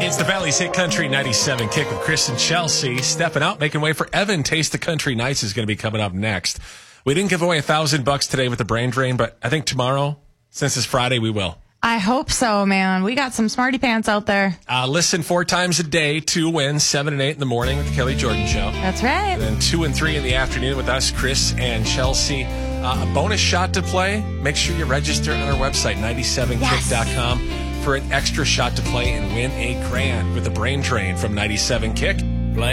It's the Valley's Hit Country 97 Kick with Chris and Chelsea. Stepping out, making way for Evan. Taste the Country Nights is going to be coming up next. We didn't give away $1,000 today with the brain drain, but I think tomorrow, since it's Friday, we will. I hope so, man. We got some smarty pants out there. Listen 4 times a day, 2 wins, 7 and 8 in the morning with the Kelly Jordan Show. That's right. And then 2 and 3 in the afternoon with us, Chris and Chelsea. A bonus shot to play. Make sure you register on our website, 97kick.com, for an extra shot to play and win $1,000 with the brain drain from 97 Kick.